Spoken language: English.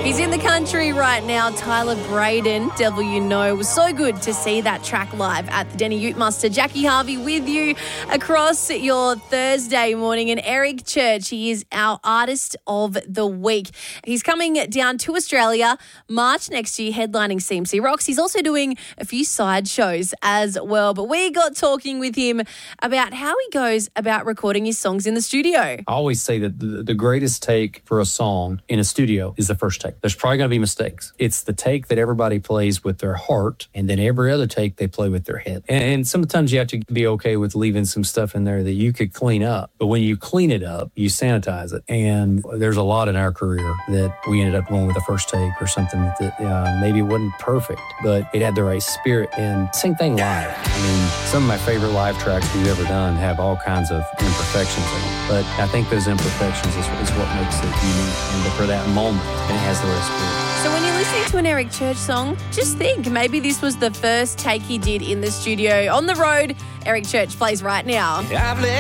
He's in the country right now, Tyler Braden, Devil You Know. It was so good to see that track live at the Denny Ute Muster. Jackie Harvey with you across your Thursday morning. And Eric Church, he is our Artist of the Week. He's coming down to Australia March next year, headlining CMC Rocks. He's also doing a few side shows as well. But we got talking with him about how he goes about recording his songs in the studio. I always say that the greatest take for a song in a studio is the first take. There's probably going to be mistakes. It's the take that everybody plays with their heart, and then every other take they play with their head. And sometimes you have to be okay with leaving some stuff in there that you could clean up. But when you clean it up, you sanitize it. And there's a lot in our career that we ended up going with a first take or something that maybe wasn't perfect, but it had the right spirit. And same thing live. I mean, some of my favorite live tracks we've ever done have all kinds of imperfections in them. But I think those imperfections is what makes it unique. And for that moment, and it has the right spirit. So when you're listening to an Eric Church song, just think maybe this was the first take he did in the studio. On the road, Eric Church plays right now.